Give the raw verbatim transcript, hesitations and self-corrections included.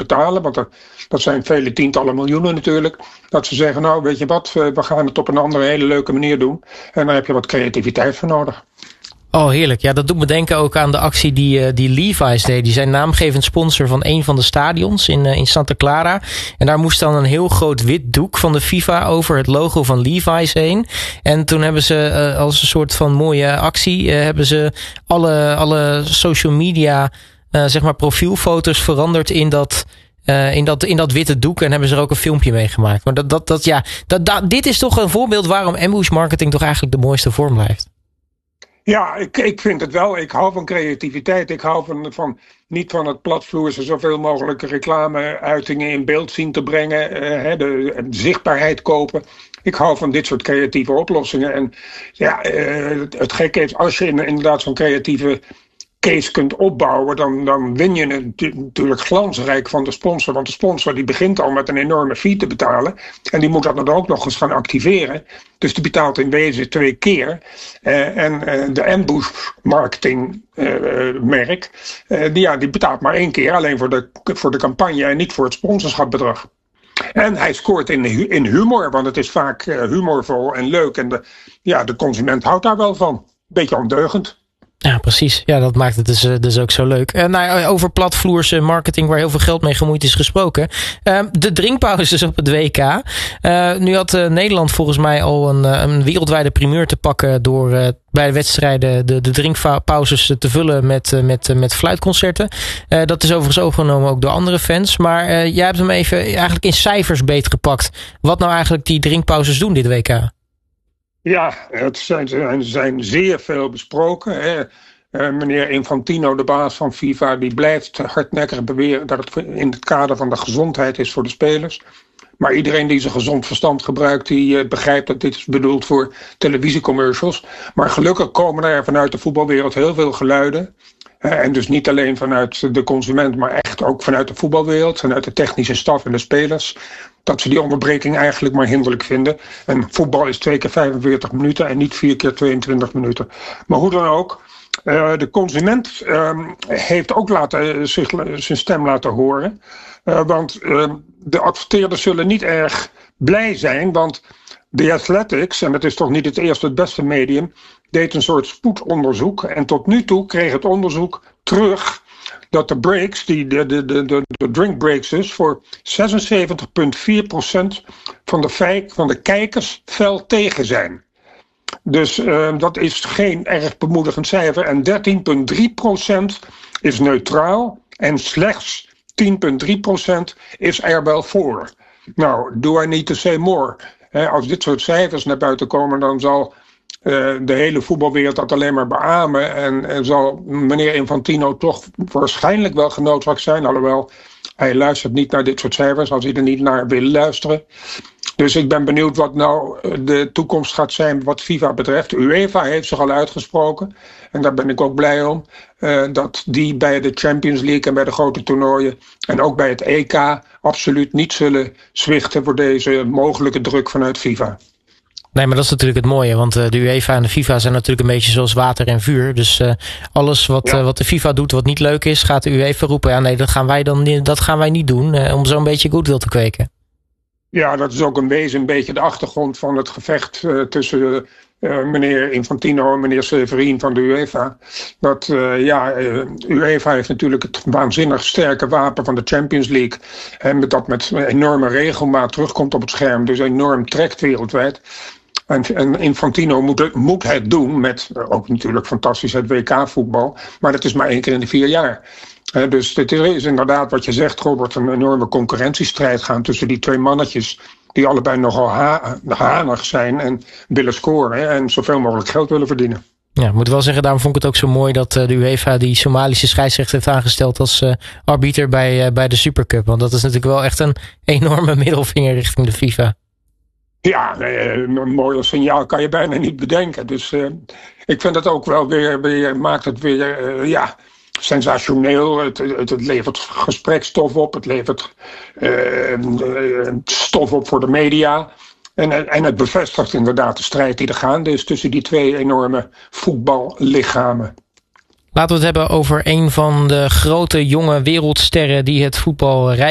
betalen, want dat, dat zijn vele tientallen miljoenen natuurlijk, dat ze zeggen, nou weet je wat, we gaan het op een andere hele leuke manier doen. En daar heb je wat creativiteit voor nodig. Oh, heerlijk. Ja, dat doet me denken ook aan de actie die, die Levi's deed. Die zijn naamgevend sponsor van een van de stadions in, in Santa Clara. En daar moest dan een heel groot wit doek van de FIFA over het logo van Levi's heen. En toen hebben ze uh, als een soort van mooie actie, uh, hebben ze alle, alle social media, uh, zeg maar profielfoto's veranderd in dat... Uh, in, dat, in dat witte doek en hebben ze er ook een filmpje mee gemaakt. Maar dat, dat, dat, ja, dat, dat, dit is toch een voorbeeld waarom ambush marketing toch eigenlijk de mooiste vorm blijft. Ja, ik, ik vind het wel. Ik hou van creativiteit. Ik hou van, van niet van het platvloerse zoveel mogelijk reclame-uitingen in beeld zien te brengen. Uh, de, de zichtbaarheid kopen. Ik hou van dit soort creatieve oplossingen. En ja, uh, het, het gekke is, als je inderdaad zo'n creatieve case kunt opbouwen, dan, dan win je het natuurlijk glansrijk van de sponsor. Want de sponsor die begint al met een enorme fee te betalen. En die moet dat dan ook nog eens gaan activeren. Dus die betaalt in wezen twee keer. Uh, en uh, de ambush marketing uh, merk, uh, die, ja, die betaalt maar één keer. Alleen voor de, voor de campagne en niet voor het sponsorschapbedrag. En hij scoort in, in humor, want het is vaak uh, humorvol en leuk. En de, ja, de consument houdt daar wel van. Beetje ondeugend. Ja, precies. Ja, dat maakt het dus, dus ook zo leuk. Uh, nou, over platvloerse marketing waar heel veel geld mee gemoeid is gesproken. Uh, de drinkpauzes op het W K. Uh, nu had uh, Nederland volgens mij al een, een wereldwijde primeur te pakken door uh, bij de wedstrijden de, de drinkpauzes te vullen met, uh, met, uh, met fluitconcerten. Uh, dat is overigens overgenomen ook door andere fans. Maar uh, jij hebt hem even eigenlijk in cijfers beetgepakt. Wat nou eigenlijk die drinkpauzes doen dit W K? Ja, het zijn, zijn, zijn zeer veel besproken. Hè. Uh, meneer Infantino, de baas van FIFA, die blijft hardnekkig beweren dat het in het kader van de gezondheid is voor de spelers. Maar iedereen die zijn gezond verstand gebruikt, die uh, begrijpt dat dit is bedoeld voor televisiecommercials. Maar gelukkig komen er vanuit de voetbalwereld heel veel geluiden. Uh, en dus niet alleen vanuit de consument, maar echt ook vanuit de voetbalwereld, vanuit de technische staf en de spelers. Dat ze die onderbreking eigenlijk maar hinderlijk vinden. En voetbal is twee keer vijfenveertig minuten en niet vier keer tweeëntwintig minuten. Maar hoe dan ook, uh, de consument uh, heeft ook laten, zich, zijn stem laten horen. Uh, want uh, de adverteerders zullen niet erg blij zijn, want The Athletics, en dat is toch niet het eerste het beste medium, deed een soort spoedonderzoek. En tot nu toe kreeg het onderzoek terug dat de breaks, die, de, de, de, de, de drink breaks dus, voor zesenzeventig komma vier procent van de, feit, van de kijkers fel tegen zijn. Dus uh, dat is geen erg bemoedigend cijfer. En dertien komma drie procent is neutraal en slechts tien komma drie procent is er wel voor. Nou, do I need to say more? He, als dit soort cijfers naar buiten komen, dan zal Uh, de hele voetbalwereld dat alleen maar beamen. En, en zal meneer Infantino toch waarschijnlijk wel genoodzaakt zijn. Alhoewel, hij luistert niet naar dit soort cijfers als hij er niet naar wil luisteren. Dus ik ben benieuwd wat nou de toekomst gaat zijn wat FIFA betreft. UEFA heeft zich al uitgesproken. En daar ben ik ook blij om. Uh, dat die bij de Champions League en bij de grote toernooien en ook bij het E K absoluut niet zullen zwichten voor deze mogelijke druk vanuit FIFA. Nee, maar dat is natuurlijk het mooie, want de UEFA en de FIFA zijn natuurlijk een beetje zoals water en vuur. Dus uh, alles wat, ja. uh, wat de FIFA doet wat niet leuk is, gaat de UEFA roepen. Ja, nee, dat gaan wij dan dat gaan wij niet doen, uh, om zo'n beetje goodwill te kweken. Ja, dat is ook een wezen een beetje de achtergrond van het gevecht uh, tussen uh, meneer Infantino en meneer Severin van de UEFA. Dat uh, ja, uh, UEFA heeft natuurlijk het waanzinnig sterke wapen van de Champions League. En dat met enorme regelmaat terugkomt op het scherm, dus enorm trekt wereldwijd. En, en Infantino moet het, moet het doen met uh, ook natuurlijk fantastisch het W K-voetbal. Maar dat is maar één keer in de vier jaar. Uh, dus dit is inderdaad wat je zegt, Robert, een enorme concurrentiestrijd gaan tussen die twee mannetjes. Die allebei nogal ha- hanig zijn en willen scoren. Hè, en zoveel mogelijk geld willen verdienen. Ja, ik moet wel zeggen, daarom vond ik het ook zo mooi dat uh, de UEFA die Somalische scheidsrechter heeft aangesteld als uh, arbiter bij, uh, bij de Supercup. Want dat is natuurlijk wel echt een enorme middelvinger richting de FIFA. Ja, nee, een mooier signaal kan je bijna niet bedenken. Dus uh, ik vind het ook wel weer, weer maakt het weer, uh, ja, sensationeel. Het, het, het levert gesprekstof op, het levert uh, stof op voor de media. En, en het bevestigt inderdaad de strijd die er gaande is tussen die twee enorme voetballichamen. Laten we het hebben over een van de grote jonge wereldsterren die het voetbal